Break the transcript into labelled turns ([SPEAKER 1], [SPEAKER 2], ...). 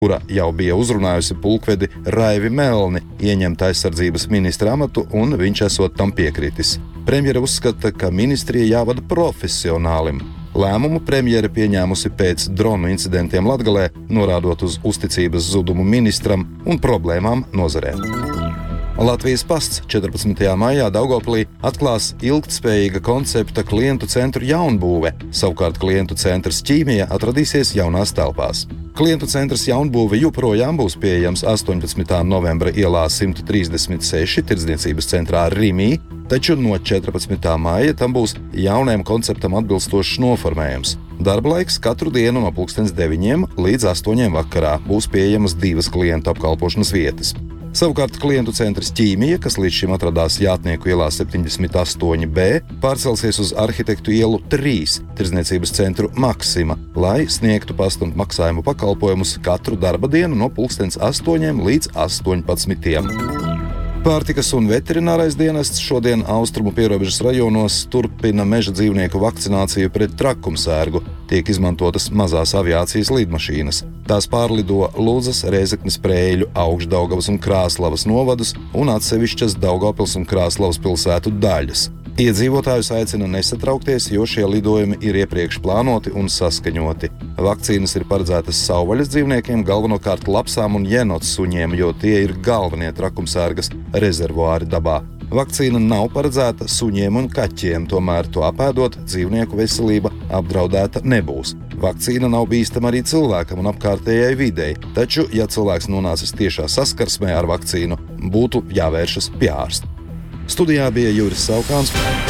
[SPEAKER 1] kura jau bija uzrunājusi pulkvedi Raivi Melni ieņemt aizsardzības ministra amatu, un viņš esot tam piekritis. Premjere uzskata, ka ministrija jāvada profesionālim. Lēmumu premjere pieņēmusi pēc dronu incidentiem Latgalē, norādot uz uzticības zudumu ministram un problēmām nozarē. Latvijas pasts 14. maijā Daugavpilī atklās ilgtspējīga koncepta klientu centru jaunbūve, savukārt klientu centrs Ķīmija atradīsies jaunās telpās. Klientu centrs jaunbūve joprojām būs pieejams 18. novembra ielā 136 tirdzniecības centrā Rimī, taču no 14. maija tam būs jaunajam konceptam atbilstošs noformējums. Darba laiks katru dienu no 9 līdz 8 vakarā būs pieejamas 2 klientu apkalpošanas vietas. Savukārt klientu centrs Ķīmija, kas līdz šim atradās Jātnieku ielā 78B, pārcelsies uz Arhitektu ielu 3 tirdzniecības centru Maksima, lai sniegtu pastu un maksājumu pakalpojumus katru darba dienu no 8 līdz 18. Pārtikas un veterinārais dienests šodien austrumu pierobežas rajonos turpina meža dzīvnieku vakcināciju pret trakumsērgu. Tiek izmantotas mazās aviācijas lidmašīnas. Tās pārlido Ludzas, Rēzeknes, Prēļu, Augšdaugavas un Krāslavas novadus un atsevišķas Daugavpils un Krāslavas pilsētu daļas. Iedzīvotājus aicina nesatraukties, jo šie lidojumi ir iepriekš plānoti un saskaņoti. Vakcīnas ir paredzētas savvaļas dzīvniekiem, galvenokārt lapsām un jenots suņiem, jo tie ir galvenie trakumsērgas rezervuāri dabā. Vakcīna nav paredzēta suņiem un kaķiem, tomēr to apēdot dzīvnieku veselība apdraudēta nebūs. Vakcīna nav bīstama arī cilvēkam un apkārtējai videi, taču, ja cilvēks nonācis tiešā saskarsmē ar vakcīnu, būtu jāvēršas pie ārsta. Studijā bija Juris Saukāns.